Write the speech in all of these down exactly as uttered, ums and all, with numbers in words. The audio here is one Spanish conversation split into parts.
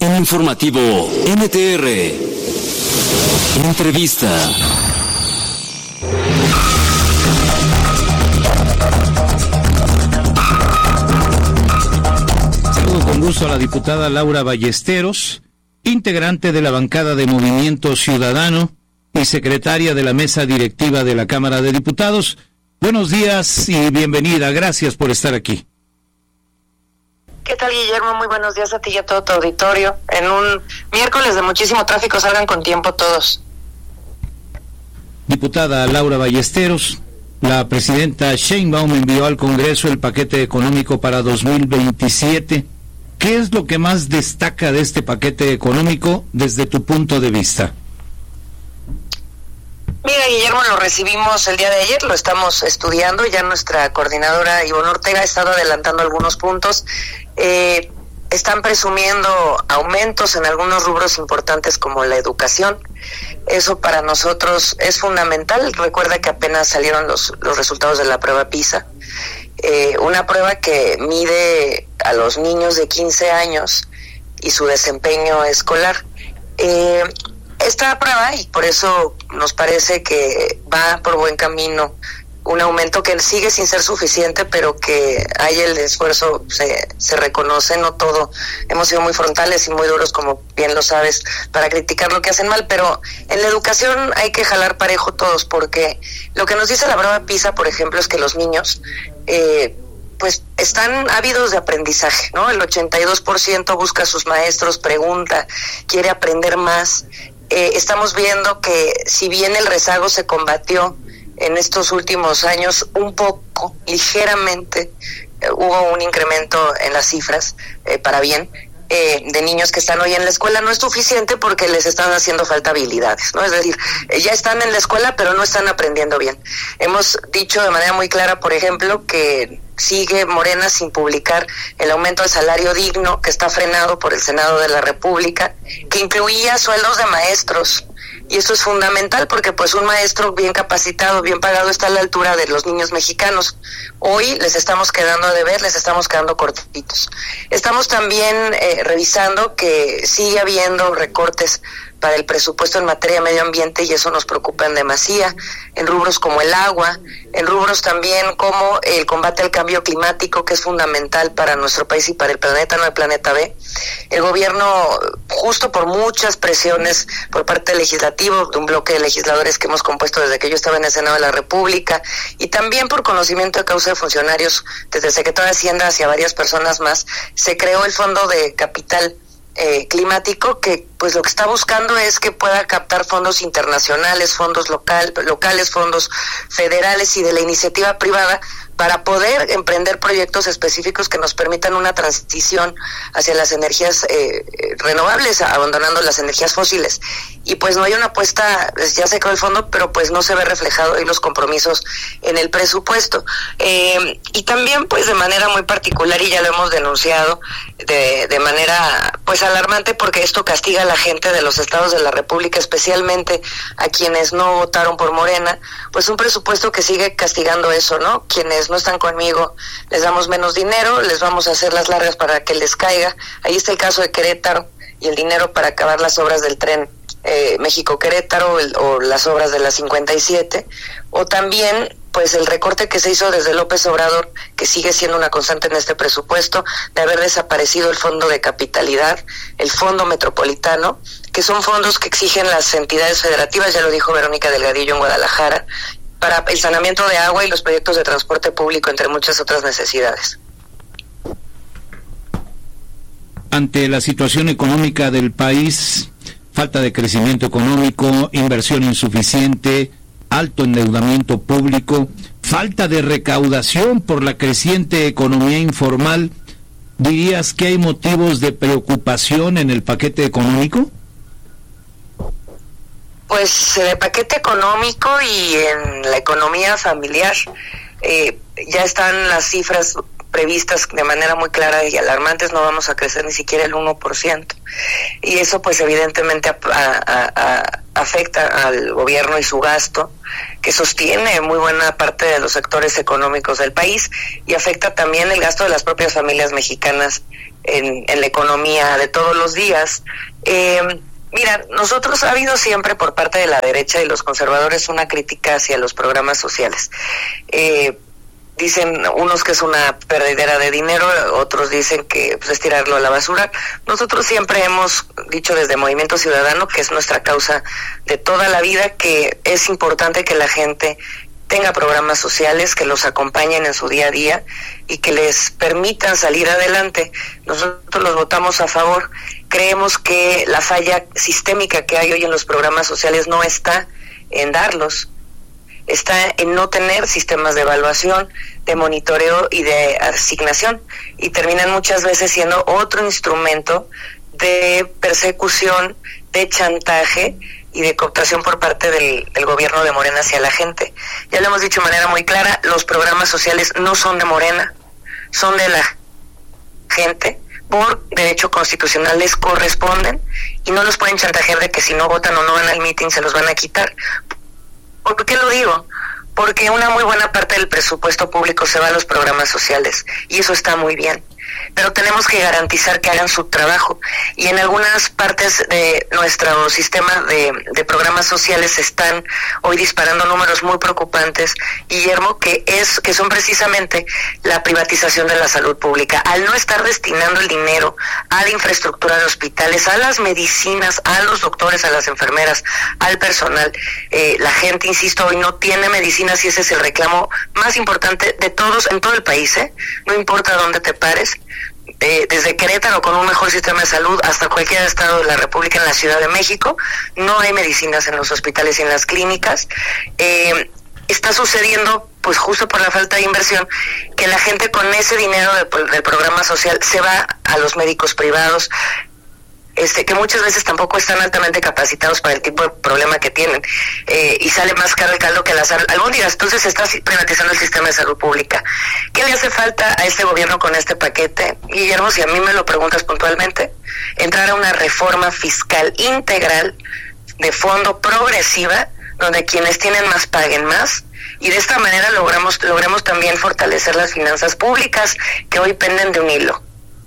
En informativo N T R. Entrevista. Saludo con gusto a la diputada Laura Ballesteros, integrante de la bancada de Movimiento Ciudadano y secretaria de la mesa directiva de la Cámara de Diputados. Buenos días y bienvenida. Gracias por estar aquí. ¿Qué tal, Guillermo? Muy buenos días a ti y a todo tu auditorio. En un miércoles de muchísimo tráfico, salgan con tiempo todos. Diputada Laura Ballesteros, la presidenta Sheinbaum envió al Congreso el paquete económico para dos mil veintisiete. ¿Qué es lo que más destaca de este paquete económico desde tu punto de vista? Mira, Guillermo, lo recibimos el día de ayer, lo estamos estudiando, ya nuestra coordinadora Ivonne Ortega ha estado adelantando algunos puntos. Eh, están presumiendo aumentos en algunos rubros importantes como la educación. Eso para nosotros es fundamental. Recuerda que apenas salieron los, los resultados de la prueba PISA, eh, una prueba que mide a los niños de quince años y su desempeño escolar. Eh, Esta prueba, y por eso nos parece que va por buen camino, un aumento que sigue sin ser suficiente, pero que hay el esfuerzo, se, se reconoce, no todo. Hemos sido muy frontales y muy duros, como bien lo sabes, para criticar lo que hacen mal, pero en la educación hay que jalar parejo todos, porque lo que nos dice la prueba PISA, por ejemplo, es que los niños eh, pues están ávidos de aprendizaje, ¿no? El ochenta y dos por ciento busca a sus maestros, pregunta, quiere aprender más. Eh, estamos viendo que si bien el rezago se combatió en estos últimos años un poco, ligeramente, eh, hubo un incremento en las cifras, eh, para bien, eh, de niños que están hoy en la escuela. No es suficiente porque les están haciendo falta habilidades, ¿no? Es decir, eh, ya están en la escuela pero no están aprendiendo bien. Hemos dicho de manera muy clara, por ejemplo, que sigue Morena sin publicar el aumento del salario digno, que está frenado por el Senado de la República, que incluía sueldos de maestros. Y esto es fundamental porque pues un maestro bien capacitado, bien pagado, está a la altura de los niños mexicanos. Hoy les estamos quedando a deber, les estamos quedando cortitos. Estamos también eh, revisando que sigue habiendo recortes para el presupuesto en materia de medio ambiente, y eso nos preocupa en demasía, en rubros como el agua, en rubros también como el combate al cambio climático, que es fundamental para nuestro país y para el planeta, no el planeta B. El gobierno, justo por muchas presiones por parte del legislativo, de un bloque de legisladores que hemos compuesto desde que yo estaba en el Senado de la República, y también por conocimiento de causa de funcionarios, desde el secretario de Hacienda hacia varias personas más, se creó el Fondo de Capital Eh, climático, que pues lo que está buscando es que pueda captar fondos internacionales, fondos local, locales, fondos federales y de la iniciativa privada para poder emprender proyectos específicos que nos permitan una transición hacia las energías eh, renovables, abandonando las energías fósiles. Y pues no hay una apuesta, ya se creó el fondo, pero pues no se ve reflejado ahí los compromisos en el presupuesto. Eh, y también pues de manera muy particular, y ya lo hemos denunciado, de, de manera pues alarmante, porque esto castiga a la gente de los estados de la República, especialmente a quienes no votaron por Morena, pues un presupuesto que sigue castigando eso, ¿no? Quienes no están conmigo les damos menos dinero, les vamos a hacer las largas para que les caiga. Ahí está el caso de Querétaro y el dinero para acabar las obras del tren eh, México-Querétaro, el, o las obras de la cincuenta y siete, o también pues el recorte que se hizo desde López Obrador, que sigue siendo una constante en este presupuesto, de haber desaparecido el Fondo de Capitalidad, el Fondo Metropolitano, que son fondos que exigen las entidades federativas, ya lo dijo Verónica Delgadillo en Guadalajara, para el saneamiento de agua y los proyectos de transporte público, entre muchas otras necesidades. Ante la situación económica del país, falta de crecimiento económico, inversión insuficiente, alto endeudamiento público, falta de recaudación por la creciente economía informal, ¿dirías que hay motivos de preocupación en el paquete económico? Pues en el paquete económico y en la economía familiar eh, ya están las cifras previstas de manera muy clara y alarmantes, no vamos a crecer ni siquiera el uno por ciento. Y eso pues evidentemente a, a, a, afecta al gobierno y su gasto, que sostiene muy buena parte de los sectores económicos del país, y afecta también el gasto de las propias familias mexicanas en, en la economía de todos los días. Eh, Mira, nosotros ha habido siempre por parte de la derecha y los conservadores una crítica hacia los programas sociales. Eh, dicen unos que es una perdedera de dinero, otros dicen que pues, es tirarlo a la basura. Nosotros siempre hemos dicho desde Movimiento Ciudadano, que es nuestra causa de toda la vida, que es importante que la gente tenga programas sociales que los acompañen en su día a día y que les permitan salir adelante. Nosotros los votamos a favor. Creemos que la falla sistémica que hay hoy en los programas sociales no está en darlos, está en no tener sistemas de evaluación, de monitoreo y de asignación, y terminan muchas veces siendo otro instrumento de persecución, de chantaje y de cooptación por parte del, del gobierno de Morena hacia la gente. Ya lo hemos dicho de manera muy clara, los programas sociales no son de Morena, son de la gente, por derecho constitucional les corresponden, y no los pueden chantajear de que si no votan o no van al meeting se los van a quitar. ¿Por qué lo digo? Porque una muy buena parte del presupuesto público se va a los programas sociales, y eso está muy bien, pero tenemos que garantizar que hagan su trabajo, y en algunas partes de nuestro sistema de, de programas sociales se están hoy disparando números muy preocupantes, Guillermo, que es que son precisamente la privatización de la salud pública. Al no estar destinando el dinero a la infraestructura de hospitales, a las medicinas, a los doctores, a las enfermeras, al personal, eh, la gente, insisto, hoy no tiene medicinas, y ese es el reclamo más importante de todos en todo el país, ¿eh? No importa dónde te pares, eh, desde Querétaro con un mejor sistema de salud hasta cualquier estado de la República, en la Ciudad de México, no hay medicinas en los hospitales y en las clínicas. Eh, está sucediendo, pues justo por la falta de inversión, que la gente con ese dinero de, del programa social se va a los médicos privados, Este, que muchas veces tampoco están altamente capacitados para el tipo de problema que tienen, eh, y sale más caro el caldo que las albóndigas. Entonces se está privatizando el sistema de salud pública. ¿Qué le hace falta a este gobierno con este paquete, Guillermo? Si a mí me lo preguntas puntualmente, entrar a una reforma fiscal integral, de fondo, progresiva, donde quienes tienen más paguen más, y de esta manera logramos, logremos también fortalecer las finanzas públicas, que hoy penden de un hilo.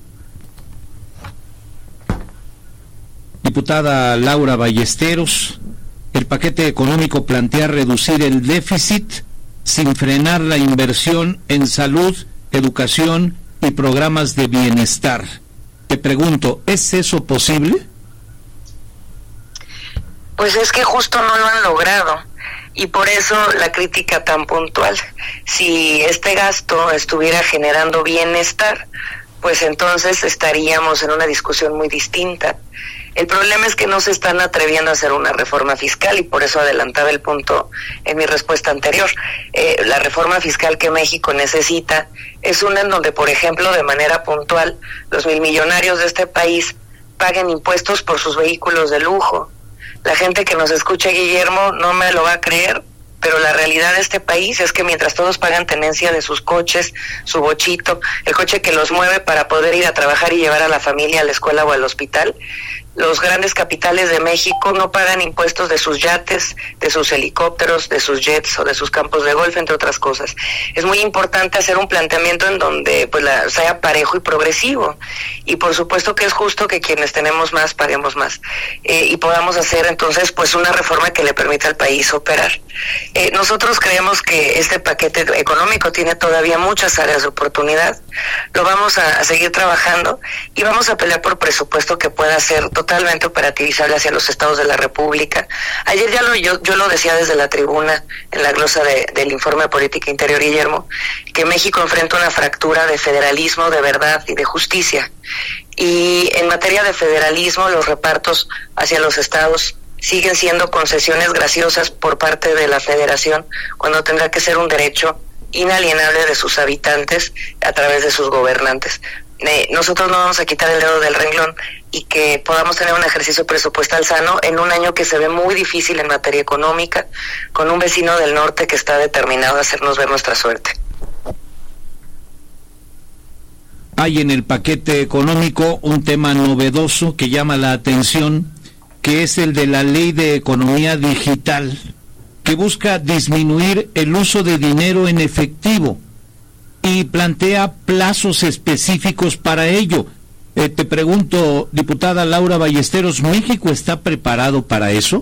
Diputada Laura Ballesteros, el paquete económico plantea reducir el déficit sin frenar la inversión en salud, educación y programas de bienestar. Te pregunto, ¿es eso posible? Pues es que justo no lo han logrado, y por eso la crítica tan puntual. Si este gasto estuviera generando bienestar, pues entonces estaríamos en una discusión muy distinta. El problema es que no se están atreviendo a hacer una reforma fiscal, y por eso adelantaba el punto en mi respuesta anterior. Eh, la reforma fiscal que México necesita es una en donde, por ejemplo, de manera puntual, los mil millonarios de este país paguen impuestos por sus vehículos de lujo. La gente que nos escucha, Guillermo, no me lo va a creer, pero la realidad de este país es que mientras todos pagan tenencia de sus coches, su bochito, el coche que los mueve para poder ir a trabajar y llevar a la familia a la escuela o al hospital, los grandes capitales de México no pagan impuestos de sus yates, de sus helicópteros, de sus jets o de sus campos de golf, entre otras cosas. Es muy importante hacer un planteamiento en donde pues la, sea parejo y progresivo, y por supuesto que es justo que quienes tenemos más paguemos más, eh, y podamos hacer entonces pues una reforma que le permita al país operar. Eh, nosotros creemos que este paquete económico tiene todavía muchas áreas de oportunidad. Lo vamos a, a seguir trabajando, y vamos a pelear por presupuesto que pueda ser totalmente operativizable hacia los estados de la República. Ayer ya lo yo, yo lo decía desde la tribuna en la glosa de, del informe de política interior, Guillermo, que México enfrenta una fractura de federalismo, de verdad y de justicia. Y en materia de federalismo, los repartos hacia los estados siguen siendo concesiones graciosas por parte de la federación, cuando tendrá que ser un derecho inalienable de sus habitantes a través de sus gobernantes. Eh, nosotros no vamos a quitar el dedo del renglón, y que podamos tener un ejercicio presupuestal sano en un año que se ve muy difícil en materia económica, con un vecino del norte que está determinado a hacernos ver nuestra suerte. hay en el paquete económico un tema novedoso que llama la atención, que es el de la Ley de Economía Digital, que busca disminuir el uso de dinero en efectivo y plantea plazos específicos para ello. Eh, te pregunto, diputada Laura Ballesteros, ¿México está preparado para eso?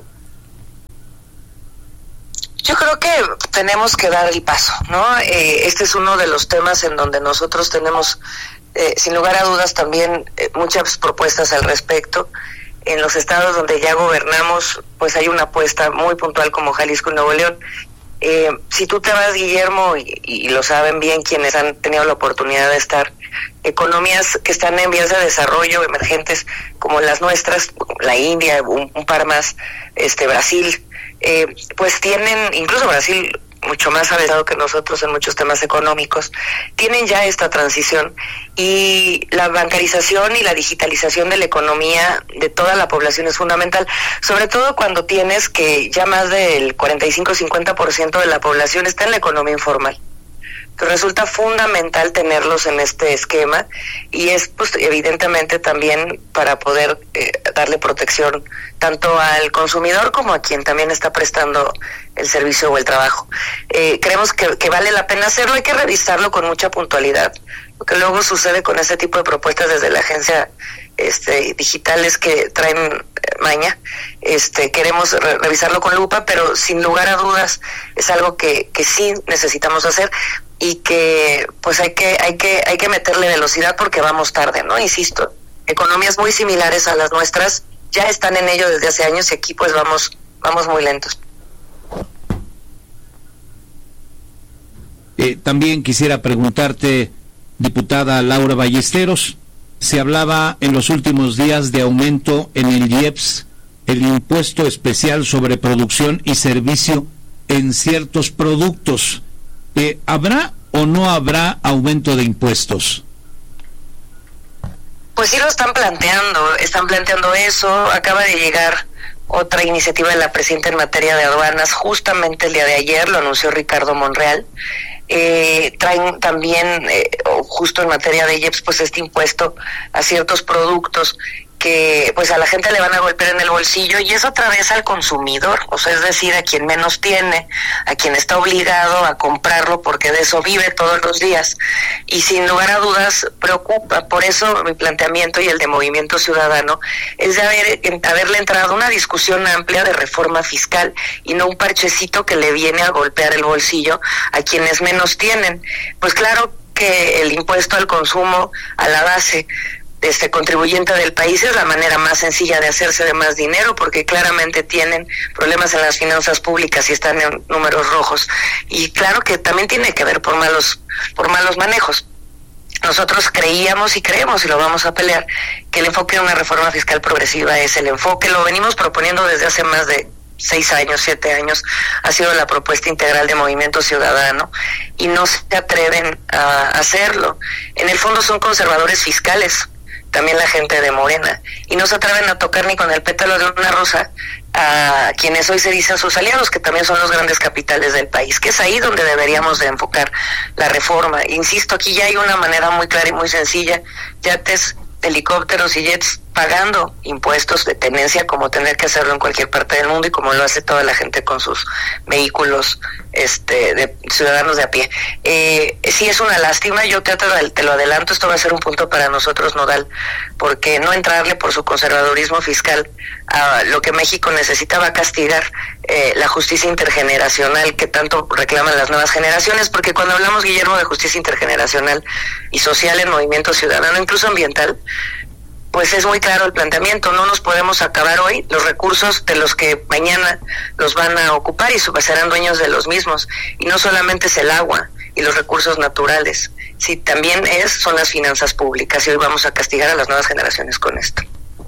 Yo creo que tenemos que dar el paso, ¿no? Eh, este es uno de los temas en donde nosotros tenemos, eh, sin lugar a dudas, también eh, muchas propuestas al respecto. En los estados donde ya gobernamos, pues hay una apuesta muy puntual como Jalisco y Nuevo León. Eh, si tú te vas, Guillermo, y, y lo saben bien quienes han tenido la oportunidad de estar, economías que están en vías de desarrollo, emergentes, como las nuestras, la India, un, un par más, este Brasil, eh, pues tienen, incluso Brasil, mucho más avanzado que nosotros en muchos temas económicos, tienen ya esta transición, y la bancarización y la digitalización de la economía de toda la población es fundamental, sobre todo cuando tienes que ya más del cuarenta y cinco a cincuenta por ciento de la población está en la economía informal. Resulta fundamental tenerlos en este esquema, y es pues evidentemente también para poder eh, darle protección tanto al consumidor como a quien también está prestando el servicio o el trabajo. Eh, creemos que, que vale la pena hacerlo, hay que revisarlo con mucha puntualidad. Lo que luego sucede con ese tipo de propuestas desde la agencia este, digital es que traen eh, maña. Este, queremos re- revisarlo con lupa, pero sin lugar a dudas es algo que, que sí necesitamos hacer, y que pues hay que hay que hay que meterle velocidad porque vamos tarde, ¿no? Insisto, economías muy similares a las nuestras ya están en ello desde hace años, y aquí pues vamos vamos muy lentos. Eh, también quisiera preguntarte, diputada Laura Ballesteros, se hablaba en los últimos días de aumento en el I E P S, el impuesto especial sobre producción y servicio en ciertos productos. Eh, ¿Habrá o no habrá aumento de impuestos? Pues sí lo están planteando, están planteando eso. Acaba de llegar otra iniciativa de la presidenta en materia de aduanas, justamente el día de ayer, lo anunció Ricardo Monreal. Eh, traen también, eh, justo en materia de I E P S, pues este impuesto a ciertos productos que pues a la gente le van a golpear en el bolsillo, y eso otra vez al consumidor, o sea, es decir, a quien menos tiene, a quien está obligado a comprarlo porque de eso vive todos los días, y sin lugar a dudas preocupa. Por eso mi planteamiento y el de Movimiento Ciudadano es de haber, haberle entrado una discusión amplia de reforma fiscal y no un parchecito que le viene a golpear el bolsillo a quienes menos tienen. Pues claro que el impuesto al consumo a la base este contribuyente del país es la manera más sencilla de hacerse de más dinero, porque claramente tienen problemas en las finanzas públicas y están en números rojos, y claro que también tiene que ver por malos por malos manejos. Nosotros creíamos y creemos, y lo vamos a pelear, que el enfoque de una reforma fiscal progresiva es el enfoque, lo venimos proponiendo desde hace más de seis años, siete años, ha sido la propuesta integral de Movimiento Ciudadano, y no se atreven a hacerlo. En el fondo son conservadores fiscales, también la gente de Morena, y no se atreven a tocar ni con el pétalo de una rosa a quienes hoy se dicen sus aliados, que también son los grandes capitales del país, que es ahí donde deberíamos de enfocar la reforma. Insisto, aquí ya hay una manera muy clara y muy sencilla: yates, helicópteros y jets pagando impuestos de tenencia, como tener que hacerlo en cualquier parte del mundo y como lo hace toda la gente con sus vehículos este de ciudadanos de a pie. Eh, sí es una lástima, yo te, te lo adelanto, esto va a ser un punto para nosotros nodal, porque no entrarle por su conservadurismo fiscal a lo que México necesitaba, castigar eh, la justicia intergeneracional que tanto reclaman las nuevas generaciones, porque cuando hablamos, Guillermo, de justicia intergeneracional y social en Movimiento Ciudadano, incluso ambiental, pues es muy claro el planteamiento: no nos podemos acabar hoy los recursos de los que mañana los van a ocupar y serán dueños de los mismos, y no solamente es el agua y los recursos naturales, sí, también es son las finanzas públicas, y hoy vamos a castigar a las nuevas generaciones con esto.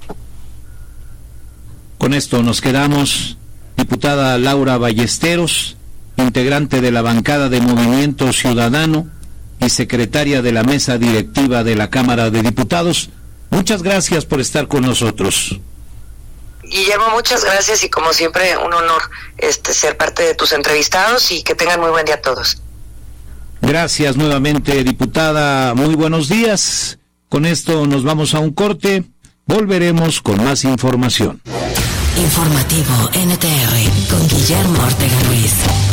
Con esto nos quedamos. Diputada Laura Ballesteros, integrante de la bancada de Movimiento Ciudadano y secretaria de la mesa directiva de la Cámara de Diputados, muchas gracias por estar con nosotros. Guillermo, muchas gracias, y como siempre un honor este ser parte de tus entrevistados, y que tengan muy buen día a todos. Gracias nuevamente, diputada. Muy buenos días. Con esto nos vamos a un corte. Volveremos con más información. Informativo N T R con Guillermo Ortega Ruiz.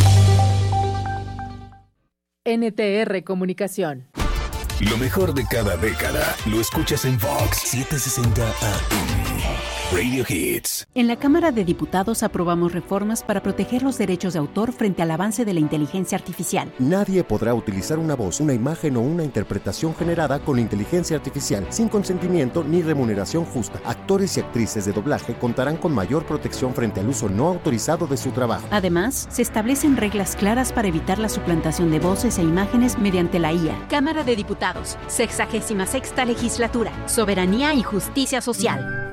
N T R Comunicación. Lo mejor de cada década lo escuchas en Vox setecientos sesenta A M. Radio Hits. En la Cámara de Diputados aprobamos reformas para proteger los derechos de autor frente al avance de la inteligencia artificial. Nadie podrá utilizar una voz, una imagen o una interpretación generada con inteligencia artificial sin consentimiento ni remuneración justa. Actores y actrices de doblaje contarán con mayor protección frente al uso no autorizado de su trabajo. Además, se establecen reglas claras para evitar la suplantación de voces e imágenes mediante la I A. Cámara de Diputados, sexagésima sexta legislatura, soberanía y justicia social.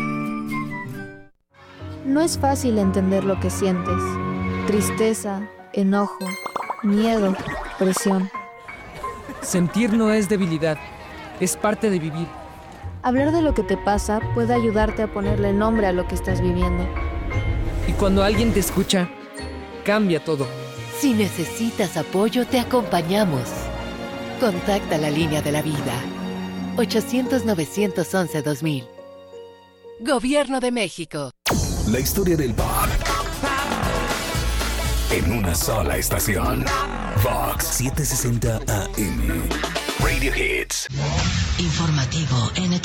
No es fácil entender lo que sientes. Tristeza, enojo, miedo, presión. Sentir no es debilidad, es parte de vivir. Hablar de lo que te pasa puede ayudarte a ponerle nombre a lo que estás viviendo. Y cuando alguien te escucha, cambia todo. Si necesitas apoyo, te acompañamos. Contacta la línea de la vida. ochocientos, novecientos once, dos mil. Gobierno de México. La historia del pop en una sola estación. Vox setecientos sesenta A M. Radio Hits. Informativo N T R.